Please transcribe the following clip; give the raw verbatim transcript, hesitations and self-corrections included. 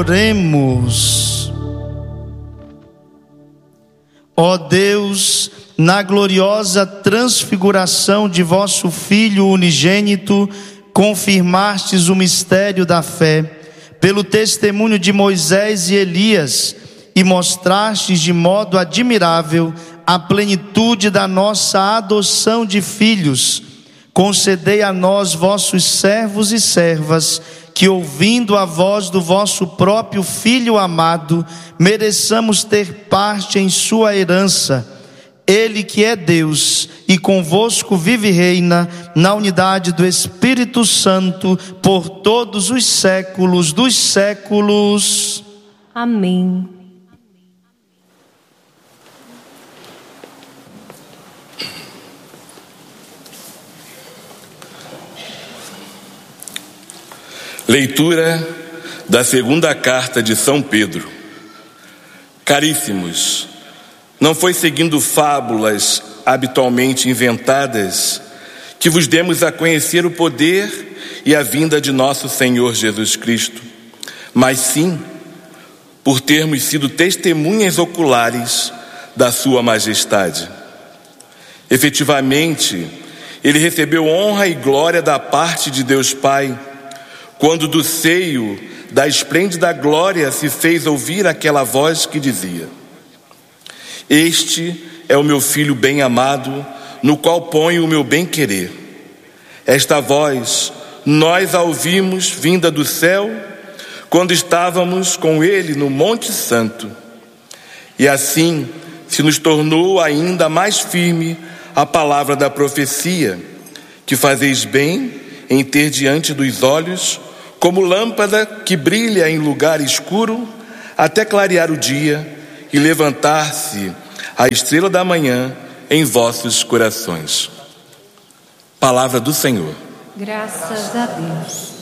Oremos. Ó Deus, na gloriosa transfiguração de vosso Filho unigênito, confirmastes o mistério da fé, pelo testemunho de Moisés e Elias, e mostrastes de modo admirável a plenitude da nossa adoção de filhos. Concedei a nós, vossos servos e servas, que ouvindo a voz do vosso próprio Filho amado, mereçamos ter parte em sua herança. Ele que é Deus e convosco vive e reina na unidade do Espírito Santo por todos os séculos dos séculos. Amém. Leitura da segunda carta de São Pedro. Caríssimos, não foi seguindo fábulas habitualmente inventadas que vos demos a conhecer o poder e a vinda de nosso Senhor Jesus Cristo, mas sim por termos sido testemunhas oculares da sua majestade. Efetivamente, ele recebeu honra e glória da parte de Deus Pai, quando do seio da esplêndida glória se fez ouvir aquela voz que dizia: Este é o meu Filho bem-amado, no qual ponho o meu bem-querer. Esta voz nós a ouvimos vinda do céu, quando estávamos com ele no Monte Santo. E assim se nos tornou ainda mais firme a palavra da profecia, que fazeis bem em ter diante dos olhos como lâmpada que brilha em lugar escuro, até clarear o dia e levantar-se a estrela da manhã em vossos corações. Palavra do Senhor. Graças a Deus.